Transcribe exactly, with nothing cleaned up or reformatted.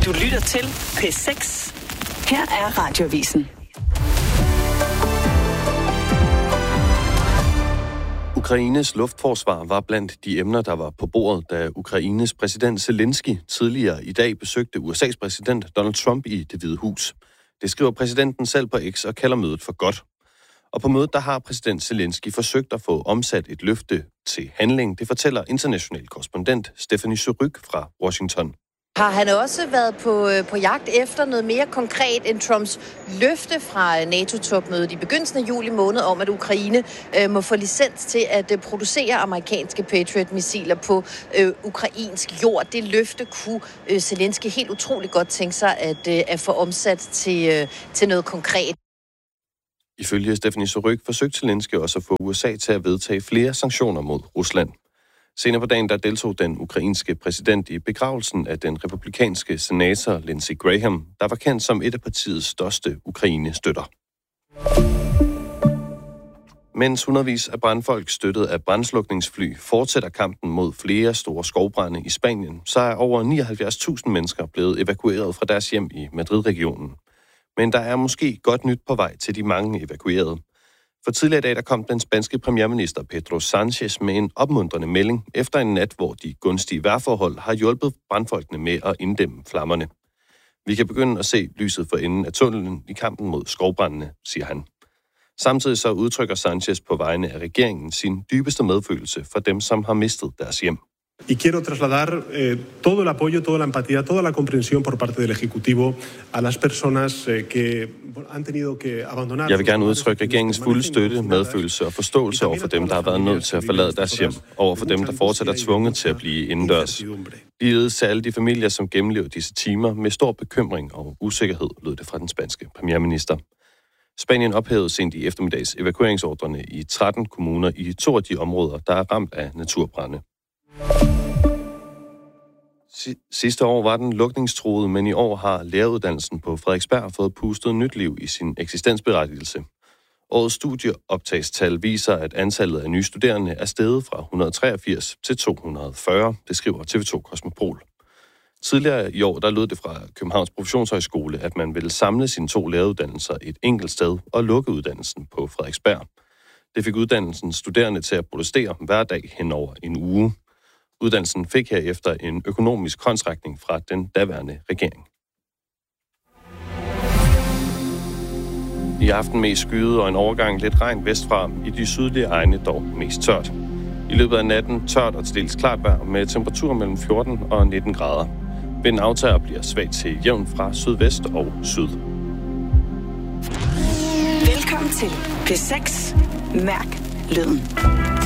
Du lytter til P seks. Her er Radioavisen. Ukraines luftforsvar var blandt de emner, der var på bordet, da Ukraines præsident Zelensky tidligere i dag besøgte U S A's præsident Donald Trump i Det Hvide Hus. Det skriver præsidenten selv på X og kalder mødet for godt. Og på mødet, der har præsident Zelensky forsøgt at få omsat et løfte til handling. Det fortæller international korrespondent Stephanie Surrugue fra Washington. Har han også været på, på jagt efter noget mere konkret end Trumps løfte fra NATO-topmødet i begyndelsen af juli måned om, at Ukraine øh, må få licens til at øh, producere amerikanske Patriot-missiler på øh, ukrainsk jord. Det løfte kunne øh, Zelensky helt utroligt godt tænke sig at, øh, at få omsat til, øh, til noget konkret. Ifølge Stephanie Surrugue forsøgte Zelensky også at få U S A til at vedtage flere sanktioner mod Rusland. Senere på dagen der deltog den ukrainske præsident i begravelsen af den republikanske senator Lindsey Graham, der var kendt som et af partiets største Ukraine-støtter. Mens hundredvis af brandfolk støttet af brandslukningsfly fortsætter kampen mod flere store skovbrande i Spanien, så er over nioghalvfjerds tusind mennesker blevet evakueret fra deres hjem i Madrid-regionen. Men der er måske godt nyt på vej til de mange evakuerede. For tidligere i dag der kom den spanske premierminister Pedro Sánchez med en opmuntrende melding efter en nat, hvor de gunstige vejrforhold har hjulpet brandfolkene med at inddæmme flammerne. Vi kan begynde at se lyset for enden af tunnelen i kampen mod skovbrandene, siger han. Samtidig så udtrykker Sánchez på vegne af regeringen sin dybeste medfølelse for dem, som har mistet deres hjem. Y quiero trasladar eh, todo el apoyo, toda la empatía, toda la comprensión por parte del Ejecutivo a las personas eh, que han tenido que abandonar. Jeg vil gerne udtrykke regeringens fulde støtte, medfølelse og forståelse over for dem, der har været nødt til at forlade deres hjem, over for dem, der fortsat er tvunget til at blive indendørs. Ligeledes til alle de familier, som gennemlever disse timer med stor bekymring og usikkerhed, lød det fra den spanske premierminister. Spanien ophævede sent i eftermiddags evakueringsordrene i tretten kommuner i to af de områder, der er ramt af naturbrande. Sidste år var den lukningstruede, men i år har læreruddannelsen på Frederiksberg fået pustet nyt liv i sin eksistensberettigelse. Årets studieoptagstal viser, at antallet af nye studerende er steget fra et hundrede og treogfirs til to hundrede og fyrre, det skriver T V to Kosmopol. Tidligere i år der lød det fra Københavns Professionshøjskole, at man ville samle sine to læreruddannelser et enkelt sted og lukke uddannelsen på Frederiksberg. Det fik uddannelsens studerende til at protestere hver dag hen over en uge. Uddannelsen fik herefter en økonomisk håndsrækning fra den daværende regering. I aften mest skyet og en overgang lidt regn vestfra, i de sydlige egne dog mest tørt. I løbet af natten tørt og til dels klart vejr med temperaturer mellem fjorten og nitten grader. Vinden aftager og bliver svagt til jævn fra sydvest og syd. Velkommen til P seks. Mærk lyden.